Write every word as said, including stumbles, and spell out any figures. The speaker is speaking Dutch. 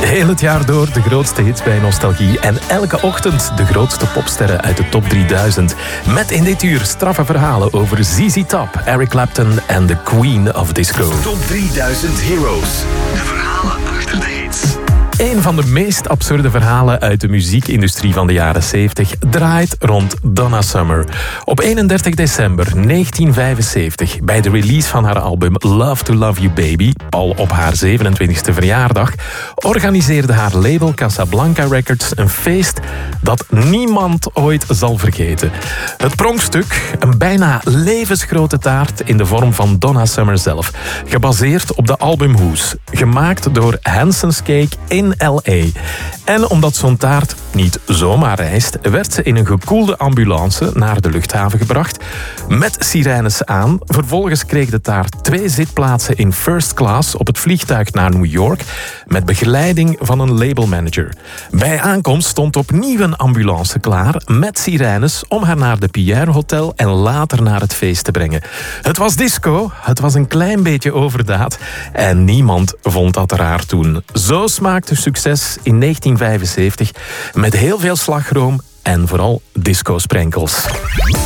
Heel het jaar door de grootste hits bij Nostalgie. En elke ochtend de grootste popsterren uit de top drieduizend. Met in dit uur straffe verhalen over Z Z Top, Eric Clapton en de Queen of Disco. Top drieduizend Heroes. De verhalen achter de hits. Een van de meest absurde verhalen uit de muziekindustrie van de jaren zeventig draait rond Donna Summer. Op eenendertig december negentien vijfenzeventig, bij de release van haar album Love to Love You Baby, al op haar zevenentwintigste verjaardag, organiseerde haar label Casablanca Records een feest dat niemand ooit zal vergeten. Het pronkstuk, een bijna levensgrote taart in de vorm van Donna Summer zelf, gebaseerd op de albumhoes, gemaakt door Hanson's Cake in L A. En omdat zo'n taart niet zomaar reist, werd ze in een gekoelde ambulance naar de luchthaven gebracht, met sirenes aan. Vervolgens kreeg de taart twee zitplaatsen in first class op het vliegtuig naar New York, met begeleiding van een labelmanager. Bij aankomst stond opnieuw een ambulance klaar, met sirenes, om haar naar de Pierre Hotel en later naar het feest te brengen. Het was disco, het was een klein beetje overdaad en niemand vond dat raar toen. Zo smaakte succes in negentien vijfenzeventig met heel veel slagroom en vooral disco-sprenkels.